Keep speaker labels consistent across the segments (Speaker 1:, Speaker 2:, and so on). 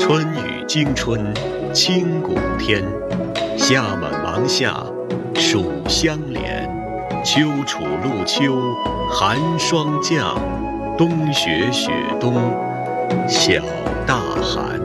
Speaker 1: 春雨惊春清谷天，夏满芒夏暑相连，秋处露秋寒霜降，冬雪雪冬小大寒。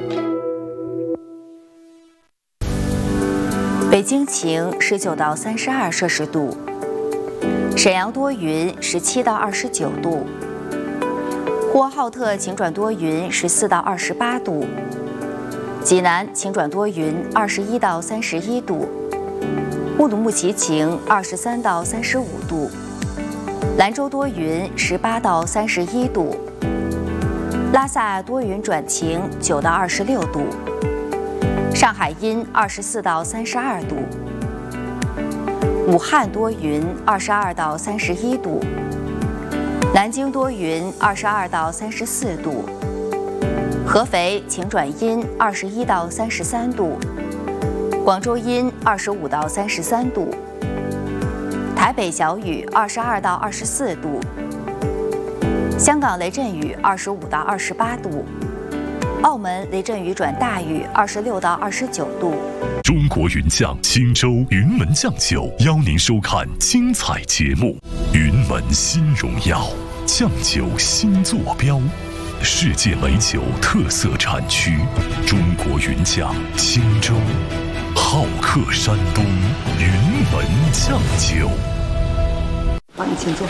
Speaker 2: 北京晴19到32摄氏度，沈阳多云17到29度，呼和浩特晴转多云14到28度，济南晴转多云21到31度，乌鲁木齐晴23到35度，兰州多云18到31度，拉萨多云转晴9到26度，上海阴24到32度，武汉多云22到31度，南京多云22到34度，合肥晴转阴21到33度，广州阴25到33度，台北小雨22到24度，香港雷阵雨25到28度，澳门雷阵雨转大雨26到29度。
Speaker 3: 中国云酱青州云门酱酒邀您收看精彩节目。云门新荣耀，酱酒新坐标，世界美酒特色产区，中国云酱青州，好客山东，云门酱酒。
Speaker 4: 好，你请坐。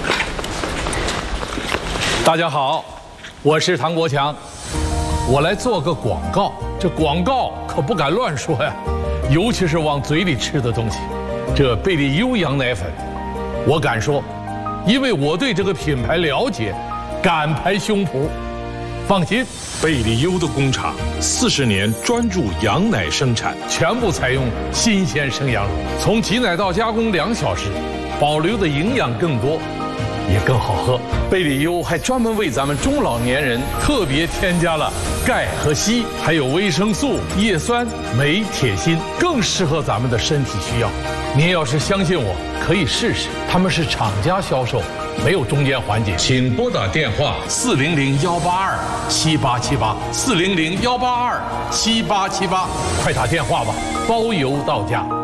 Speaker 5: 大家好，我是唐国强，我来做个广告。这广告可不敢乱说呀，尤其是往嘴里吃的东西。这贝利优羊奶粉，我敢说，因为我对这个品牌了解，敢拍胸脯。放心，
Speaker 6: 贝利优的工厂40年专注羊奶生产，
Speaker 5: 全部采用新鲜生羊乳，从挤奶到加工2小时，保留的营养更多，也更好喝。贝利优还专门为咱们中老年人特别添加了钙和硒，还有维生素、叶酸、镁、铁、锌，更适合咱们的身体需要。您要是相信我，可以试试。他们是厂家销售，没有中间环节。请拨打电话400-182-7878，400-182-7878，快打电话吧，包邮到家。